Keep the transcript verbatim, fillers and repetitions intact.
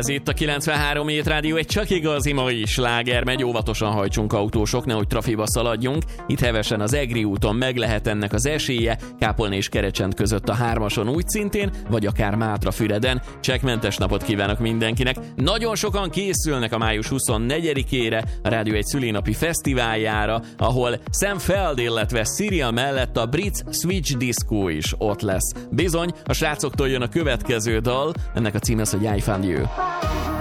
Ez itt a kilencvenhárom Hét Rádió, egy csak igazi mai sláger megy, óvatosan hajtsunk autósok, nehogy trafiba szaladjunk. Itt hevesen az Egri úton meg lehet ennek az esélye, Kápolna és Kerecsend között a hármason úgy szintén, vagy akár Mátrafüreden. Csekkmentes napot kívánok mindenkinek. Nagyon sokan készülnek a május huszonnegyedikére, a Rádió egy szülinapi fesztiváljára, ahol Sam Feld, illetve Cyril mellett a brit Switch Disco is ott lesz. Bizony, a srácoktól jön a következő dal, ennek a címe az, hogy I Found You.